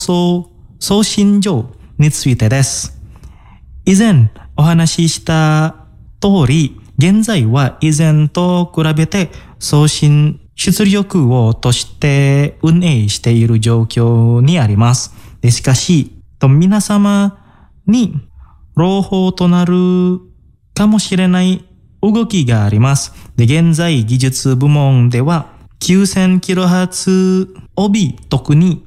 送信上についてです。以前お話しした通り、現在は以前と比べて送信出力を落として運営している状況にあります。しかし、皆様に朗報となるかもしれない動きがあります。現在技術部門では 9000kHz 帯、特に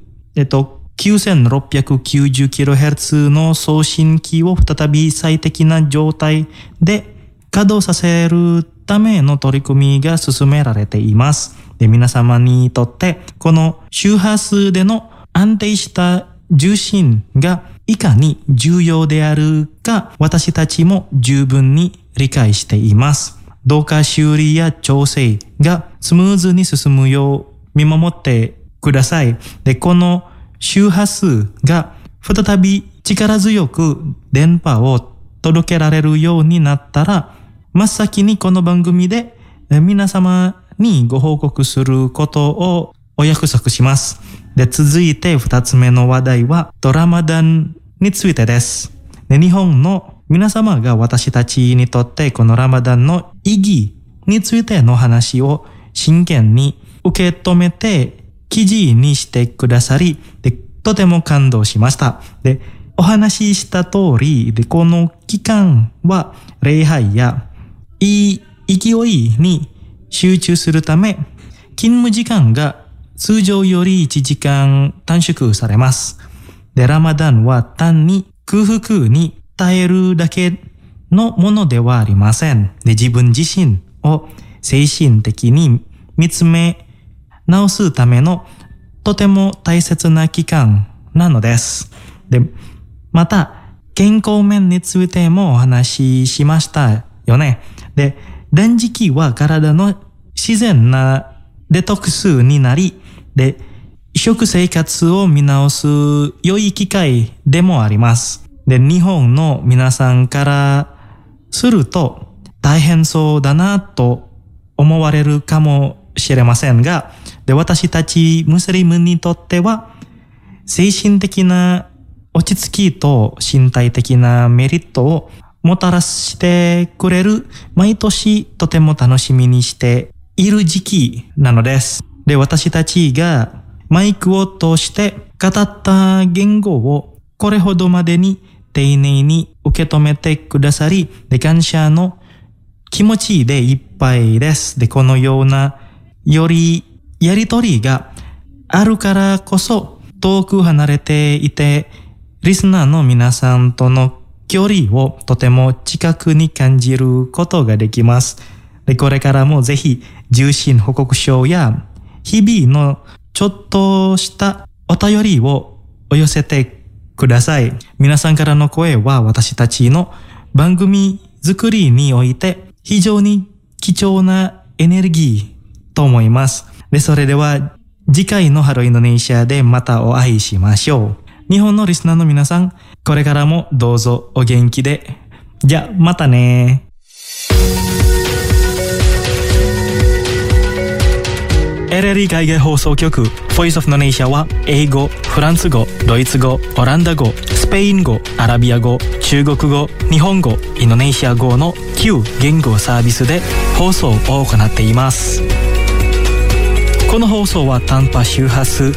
9690kHz の送信機を再び最適な状態で稼働させるための取り組みが進められています。皆様にとってこの周波数での安定した受信がいかに重要であるか、私たちも十分に理解しています。どうか修理や調整がスムーズに進むよう見守ってください。この周波数が再び力強く電波を届けられるようになったら、真っ先にこの番組で皆様にご報告することをお約束します。続いて2つ目の話題はラマダンについてです。日本の皆様が私たちにとってこのラマダンの意義についての話を真剣に受け止めて記事にしてくださり、とても感動しました。お話しした通り、この期間は礼拝やいい勢いに集中するため、勤務時間が通常より1時間短縮されます。ラマダンは単に空腹に耐えるだけのものではありません。自分自身を精神的に見つめ直すためのとても大切な期間なのです。また健康面についてもお話ししましたよね。断食は体の自然なデトックスになり、食生活を見直す良い機会でもあります。日本の皆さんからすると大変そうだなと思われるかもしれませんが、私たちムスリムにとっては精神的な落ち着きと身体的なメリットをもたらしてくれる、毎年とても楽しみにしている時期なのです。私たちがマイクを通して語った言語をこれほどまでに丁寧に受け止めてくださり、感謝の気持ちでいっぱいです。このようなよりやりとりがあるからこそ、遠く離れていてリスナーの皆さんとの距離をとても近くに感じることができます。これからもぜひ受信報告書や日々のちょっとしたお便りをお寄せてください。皆さんからの声は私たちの番組作りにおいて非常に貴重なエネルギーと思います。それでは次回のハローインドネシアでまたお会いしましょう。日本のリスナーの皆さん、これからもどうぞお元気で。じゃあまたね。LLE 海外放送局 Voice of Indonesia は英語、フランス語、ドイツ語、オランダ語、スペイン語、アラビア語、中国語、日本語、インドネシア語の9言語サービスで放送を行っています。この放送は短波周波数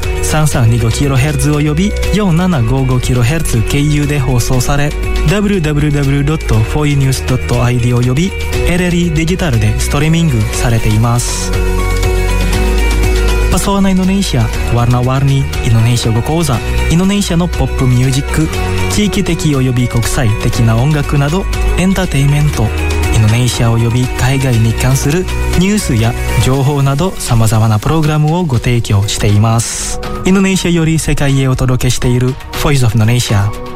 3325kHz および 4755kHz 経由で放送され、 www.foinews.id および LLE デジタルでストリーミングされています。Pesona Indonesia, Warna-warni Indonesia語講座、インドネシアのポップミュージック、地域的および国際的な音楽などエンターテインメント、インドネシアおよび海外に関するニュースや情報など様々なプログラムをご提供しています。インドネシアより世界へお届けしている Voice of Indonesia。